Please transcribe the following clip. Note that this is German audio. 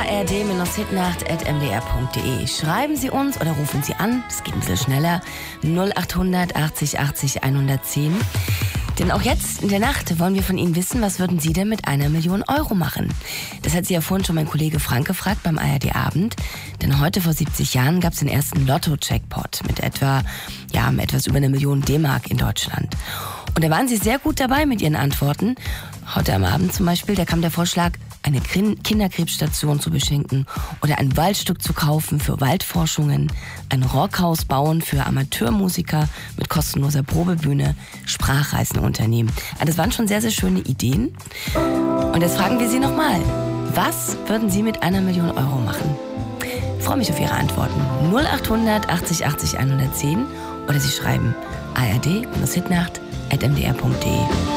ard-hitnacht@mdr.de. Schreiben Sie uns oder rufen Sie an, es geht ein bisschen schneller, 0800 80 80 110. Denn auch jetzt in der Nacht wollen wir von Ihnen wissen, was würden Sie denn mit 1 Million Euro machen? Das hat Sie ja vorhin schon mein Kollege Frank gefragt beim ARD-Abend. Denn heute vor 70 Jahren gab es den ersten Lotto-Jackpot mit etwas über 1 Million D-Mark in Deutschland. Und da waren Sie sehr gut dabei mit Ihren Antworten. Heute am Abend zum Beispiel, da kam der Vorschlag, eine Kinderkrebsstation zu beschenken oder ein Waldstück zu kaufen für Waldforschungen, ein Rockhaus bauen für Amateurmusiker mit kostenloser Probebühne, Sprachreisen unternehmen. Das waren schon sehr, sehr schöne Ideen. Und jetzt fragen wir Sie nochmal, was würden Sie mit 1 Million Euro machen? Ich freue mich auf Ihre Antworten. 0800 80 80 110 oder Sie schreiben ard-hitnacht@mdr.de.